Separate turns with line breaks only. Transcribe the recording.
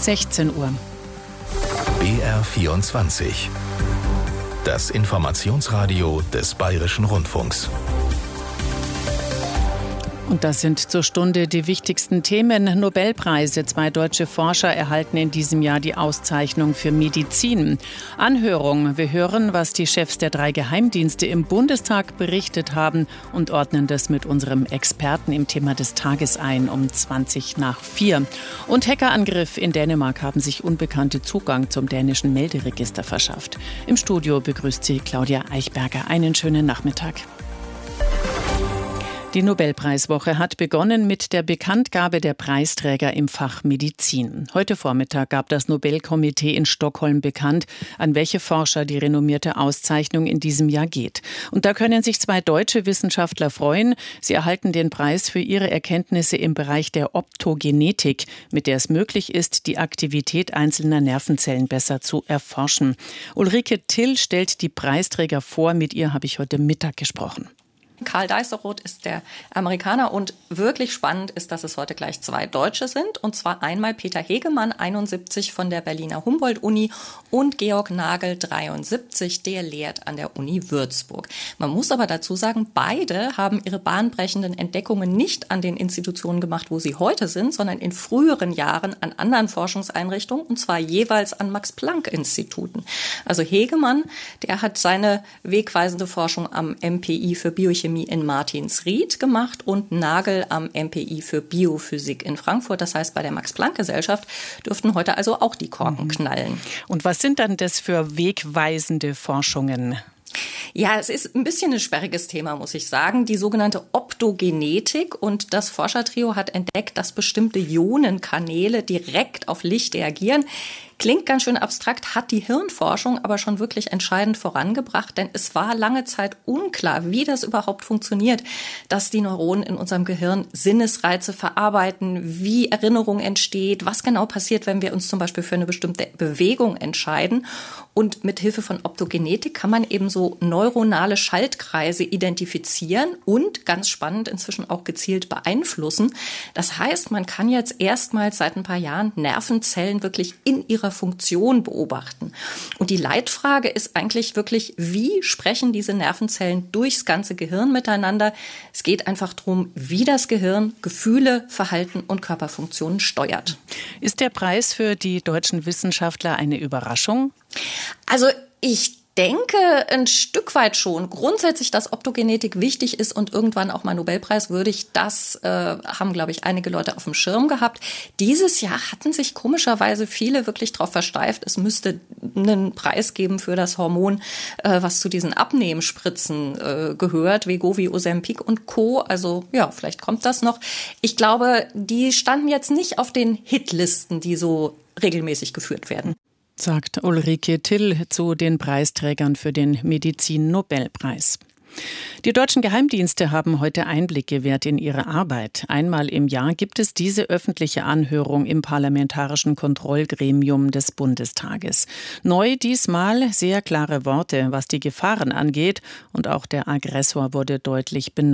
16 Uhr.
BR24. Das Informationsradio des Bayerischen Rundfunks.
Und das sind zur Stunde die wichtigsten Themen. Nobelpreise. 2 deutsche Forscher erhalten in diesem Jahr die Auszeichnung für Medizin. Anhörung. Wir hören, was die Chefs der 3 Geheimdienste im Bundestag berichtet haben und ordnen das mit unserem Experten im Thema des Tages ein um 4:20. Und Hackerangriff. In Dänemark haben sich Unbekannte Zugang zum dänischen Melderegister verschafft. Im Studio begrüßt sie Claudia Eichberger. Einen schönen Nachmittag. Die Nobelpreiswoche hat begonnen mit der Bekanntgabe der Preisträger im Fach Medizin. Heute Vormittag gab das Nobelkomitee in Stockholm bekannt, an welche Forscher die renommierte Auszeichnung in diesem Jahr geht. Und da können sich 2 deutsche Wissenschaftler freuen. Sie erhalten den Preis für ihre Erkenntnisse im Bereich der Optogenetik, mit der es möglich ist, die Aktivität einzelner Nervenzellen besser zu erforschen. Ulrike Till stellt die Preisträger vor. Mit ihr habe ich heute Mittag gesprochen.
Karl Dijsselroth ist der Amerikaner und wirklich spannend ist, dass es heute gleich 2 Deutsche sind. Und zwar einmal Peter Hegemann, 71 von der Berliner Humboldt-Uni und Georg Nagel, 73, der lehrt an der Uni Würzburg. Man muss aber dazu sagen, beide haben ihre bahnbrechenden Entdeckungen nicht an den Institutionen gemacht, wo sie heute sind, sondern in früheren Jahren an anderen Forschungseinrichtungen und zwar jeweils an Max-Planck-Instituten. Also Hegemann, der hat seine wegweisende Forschung am MPI für Biochemie in Martinsried gemacht und Nagel am MPI für Biophysik in Frankfurt. Das heißt, bei der Max-Planck-Gesellschaft dürften heute also auch die Korken knallen.
Und was sind dann das für wegweisende Forschungen?
Ja, es ist ein bisschen ein sperriges Thema, muss ich sagen. Die sogenannte Optogenetik und das Forschertrio hat entdeckt, dass bestimmte Ionenkanäle direkt auf Licht reagieren. Klingt ganz schön abstrakt, hat die Hirnforschung aber schon wirklich entscheidend vorangebracht, denn es war lange Zeit unklar, wie das überhaupt funktioniert, dass die Neuronen in unserem Gehirn Sinnesreize verarbeiten, wie Erinnerung entsteht, was genau passiert, wenn wir uns zum Beispiel für eine bestimmte Bewegung entscheiden. Und mit Hilfe von Optogenetik kann man eben so neuronale Schaltkreise identifizieren und, ganz spannend, inzwischen auch gezielt beeinflussen. Das heißt, man kann jetzt erstmals seit ein paar Jahren Nervenzellen wirklich in ihrer Funktion beobachten. Und die Leitfrage ist eigentlich wirklich, wie sprechen diese Nervenzellen durchs ganze Gehirn miteinander? Es geht einfach darum, wie das Gehirn Gefühle, Verhalten und Körperfunktionen steuert.
Ist der Preis für die deutschen Wissenschaftler eine Überraschung?
Also ich denke ein Stück weit schon. Grundsätzlich, dass Optogenetik wichtig ist und irgendwann auch mal Nobelpreiswürdig, das haben, glaube ich, einige Leute auf dem Schirm gehabt. Dieses Jahr hatten sich komischerweise viele wirklich darauf versteift, es müsste einen Preis geben für das Hormon, was zu diesen Abnehmspritzen gehört, Wegovy, Ozempic und Co. Also ja, vielleicht kommt das noch. Ich glaube, die standen jetzt nicht auf den Hitlisten, die so regelmäßig geführt werden.
Sagt Ulrike Till zu den Preisträgern für den Medizin-Nobelpreis. Die deutschen Geheimdienste haben heute Einblick gewährt in ihre Arbeit. Einmal im Jahr gibt es diese öffentliche Anhörung im Parlamentarischen Kontrollgremium des Bundestages. Neu diesmal sehr klare Worte, was die Gefahren angeht. Und auch der Aggressor wurde deutlich benannt.